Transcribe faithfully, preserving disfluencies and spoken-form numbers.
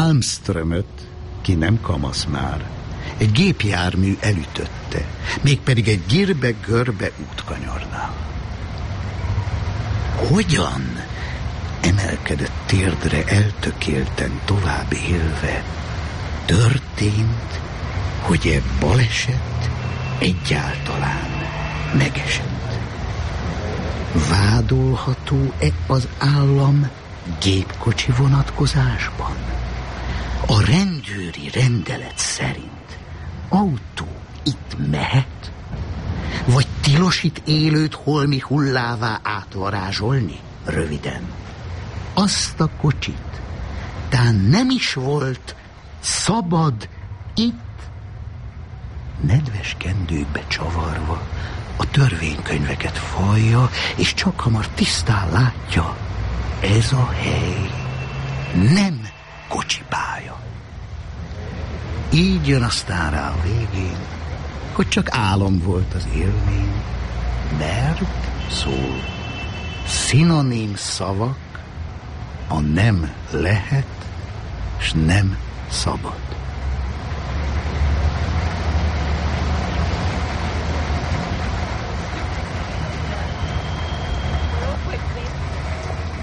Malmströmöt, ki nem kamasz már, egy gépjármű elütötte, mégpedig egy girbe-görbe útkanyarnál. Hogyan emelkedett térdre eltökélten tovább élve? Történt, hogy e baleset egyáltalán megesett. Vádolható-e az állam gépkocsi vonatkozásban? A rendőri rendelet szerint autó itt mehet? Vagy tilos itt élőt holmi hullává átvarázsolni? Röviden, azt a kocsit tán nem is volt szabad itt, nedves kendőkbe csavarva, a törvénykönyveket fajja, és csak hamar tisztán látja, ez a hely nem kocsipálya. Így jön aztán rá a végén, hogy csak álom volt az élmény, mert szól szinonim szavak a nem lehet, s nem szabad.